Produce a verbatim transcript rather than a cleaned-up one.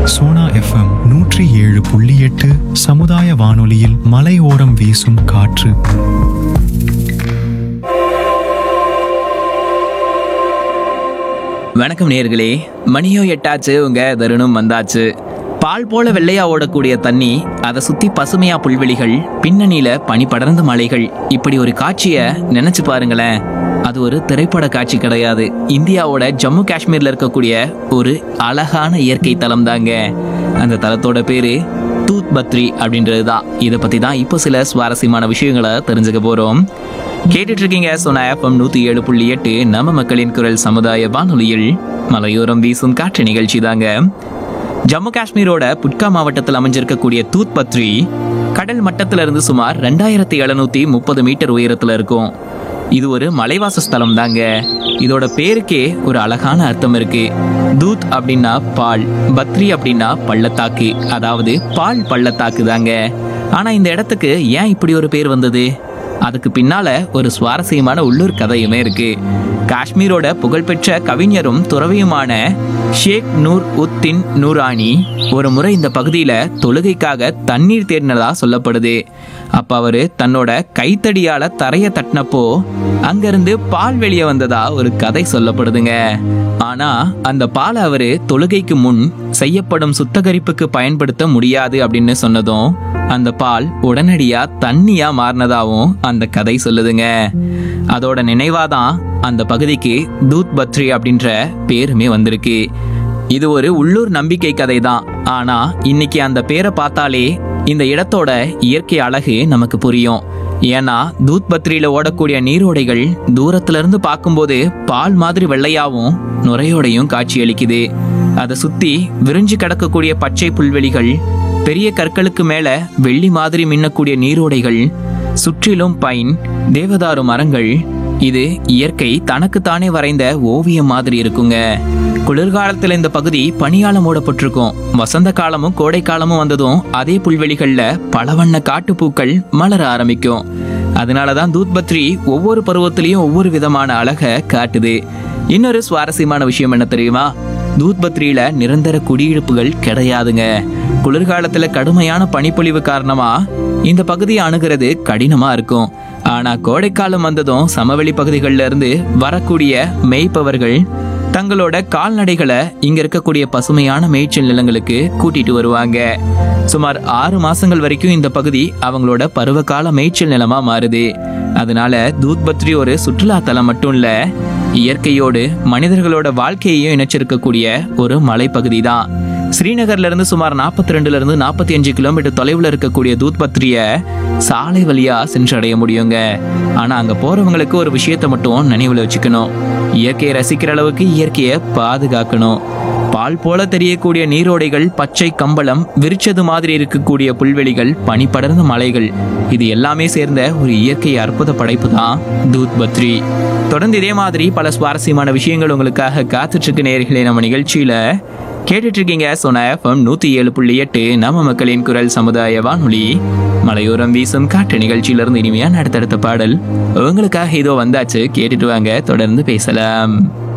Sona FM நூற்றி ஏழு புள்ளி எட்டு சமுதாய வானொலியில் மலையோரம் வீசும் காற்று. வணக்கம் நேயர்களே, மணியோ எட்டாச்சு, உங்க தருணம் வந்தாச்சு. பால் போல வெள்ளையா ஓடக்கூடிய தண்ணி, அதை சுத்தி பசுமையா புல்வெளிகள், பின்னணியில பனி படர்ந்த மலைகள், இப்படி ஒரு காட்சிய நினைச்சு பாருங்களேன். அது ஒரு திரைப்பட காட்சி கிடையாது, இந்தியாவோட ஜம்மு காஷ்மீர்ல இருக்கக்கூடிய ஒரு அழகான இயற்கை தலம் தாங்க. அந்த தலத்தோட பேரு தூத் பத்ரி அப்படின்றது தான். இதை பத்தி தான் இப்போ சில சுவாரஸ்யமான விஷயங்களை தெரிஞ்சுக்க போறோம். கேட்டுட்டு இருக்கீங்க சோனா எஃப்எம் நூத்தி ஏழு புள்ளி எட்டு நம்ம மக்களின் குரல் சமுதாய வானொலியில் மலையோரம் வீசும் காற்று நிகழ்ச்சி தாங்க. ஜம்மு காஷ்மீரோட புட்கா மாவட்டத்தில் அமைஞ்சிருக்கக்கூடிய தூத் பத்ரி கடல் மட்டத்தில இருந்து சுமார் ரெண்டாயிரத்தி எழுநூத்தி முப்பது மீட்டர் உயரத்துல இருக்கும். இது ஒரு மலைவாச ஸ்தலம் தாங்க. இதோட பேருக்கே ஒரு அழகான அர்த்தம் இருக்கு. தூத் அப்படின்னா பால், பத்ரி அப்படின்னா பள்ளத்தாக்கு, அதாவது பால் பள்ளத்தாக்கு தாங்க. ஆனா இந்த இடத்துக்கு ஏன் இப்படி ஒரு பேர் வந்தது? அதுக்கு பின்னால ஒரு சுவாரஸ்யமான உள்ளூர் கதையுமே இருக்கு. காஷ்மீரோட புகழ்பெற்ற கவிஞரும் துறவியுமான ஷேக் நூர் உத்தின் நூரானி ஒரு முறை இந்த பகுதியில தொழுகைக்காக தண்ணீர் தேடினதா சொல்லப்படுது. அப்ப அவரு தன்னோட கைத்தடியால தரைய தட்டினப்போ அங்கிருந்து பால் வெளியே வந்ததா ஒரு கதை சொல்லப்படுதுங்க. ஆனா அந்த பாலை அவரு தொழுகைக்கு முன் செய்யப்படும் சுத்திகரிப்புக்கு பயன்படுத்த முடியாது அப்படின்னு சொன்னதும் அந்த பால் உடனடியா தண்ணியா மாறினதாவும் அந்த கதை சொல்லுதுங்க. அதோட நினைவாதான் அந்த பகுதிக்கு தூத் பத்ரி அப்படின்ற பேருமே வந்திருக்கு. இது ஒரு உள்ளூர் நம்பிக்கை கதை தான். ஆனா இன்னைக்கு அந்த பேரை பார்த்தாலே இந்த இடத்தோட இயற்கை அழகு நமக்கு புரியும். ஏன்னா தூத் பத்ரியில ஓடக்கூடிய நீரோடைகள் தூரத்துல இருந்து பார்க்கும்போது பால் மாதிரி வெள்ளையாவும் நுரையோடையும் காட்சி அளிக்குது. அதை சுத்தி விரிஞ்சு கிடக்கக்கூடிய பச்சை புல்வெளிகள், பெரிய கற்களுக்கு மேல வெள்ளி மாதிரி மின்னக்கூடிய நீரோடைகள், சுற்றிலும் பைன், தேவதாரு மரங்கள், இது இயற்கை தனக்குத்தானே வரைந்த ஓவியம் மாதிரி இருக்குங்க. குளிர்காலத்துல இந்த பகுதி பனியால மூடப்பட்டிருக்கும். வசந்த காலமும் கோடை காலமும் வந்ததும் அதே புல்வெளிகள்ல பல வண்ண காட்டுப்பூக்கள் மலர ஆரம்பிக்கும். அதனாலதான் தூத் பத்ரி ஒவ்வொரு பருவத்திலையும் ஒவ்வொரு விதமான அழகை காட்டுது. இன்னொரு சுவாரஸ்யமான விஷயம் என்ன தெரியுமா? தூத் பத்ரியில நிரந்தர குடியிருப்புகள் கிடையாதுங்க. குளிர்காலத்துல கடுமையான பனிப்பொழிவு காரணமா இந்த பகுதியை அணுகிறது கடினமா இருக்கும். ஆனா கோடைக்காலம் வந்ததும் சமவெளி பகுதிகளில இருந்து வரக்கூடிய மேய்ப்பவர்கள் தங்களோட கால்நடைகளை இங்க இருக்கக்கூடிய பசுமையான மேய்ச்சல் நிலங்களுக்கு கூட்டிட்டு வருவாங்க. சுமார் ஆறு மாசங்கள் வரைக்கும் இந்த பகுதி அவங்களோட பருவகால மேய்ச்சல் நிலமா மாறுது. அதனால தூத் பத்ரி ஒரு சுற்றுலா தலம் மட்டும் இல்ல, இயற்கையோடு மனிதர்களோட வாழ்க்கையையும் இணைச்சிருக்கக்கூடிய ஒரு மலைப்பகுதி தான். ஸ்ரீநகர்ல இருந்து சுமார் நாற்பத்தி ரெண்டுல இருந்து நாற்பத்தி அஞ்சு கிலோமீட்டர் தொலைவில் இருக்கக்கூடிய தூத் பத்ரிய சாலை வழியா சென்றடைய முடியுங்க. ஆனா அங்க போறவங்களுக்கு ஒரு விஷயத்த மட்டும் நினைவுல வச்சுக்கணும். இயற்கையை ரசிக்கிற அளவுக்கு இயற்கையை பாதுகாக்கணும். பால் போல தெரியக்கூடிய நீரோடைகள், பச்சை கம்பளம், விரிச்சது மாதிரி இருக்கக்கூடிய புல்வெளிகள், பனி படர்ந்த மலைகள், இது எல்லாமே சேர்ந்த ஒரு இயற்கை அற்புத படைப்பு தான் தூத் பத்ரி. தொடர்ந்து இதே மாதிரி பல சுவாரஸ்யமான விஷயங்கள் உங்களுக்காக காத்துட்டு இருக்கு நேயர்களே. நம்ம நிகழ்ச்சியில கேட்டுட்டு இருக்கீங்க சோனா எஃப்எம் நூத்தி ஏழு புள்ளி எட்டு நம்ம மக்களின் குரல் சமுதாய வானொலி மலையோரம் வீசும் காற்று நிகழ்ச்சியிலிருந்து இனிமையான அடுத்தடுத்த பாடல் உங்களுக்காக இதோ வந்தாச்சு. கேட்டுட்டு வாங்க, தொடர்ந்து பேசலாம்.